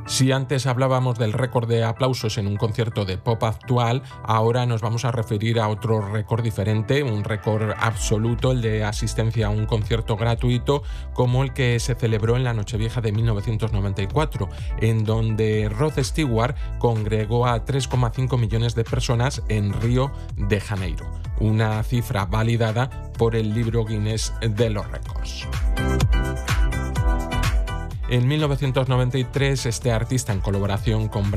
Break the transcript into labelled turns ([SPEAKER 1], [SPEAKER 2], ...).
[SPEAKER 1] Si antes hablábamos del récord de aplausos en un concierto de pop actual, ahora nos vamos a referir a otro récord diferente, un récord absoluto, el de asistencia a un concierto gratuito como el que se celebró en la Nochevieja de 1994, en donde Rod Stewart congregó a 3,5 millones de personas en Río de Janeiro, una cifra validada por el libro Guinness de los récords. En 1993, este artista, en colaboración con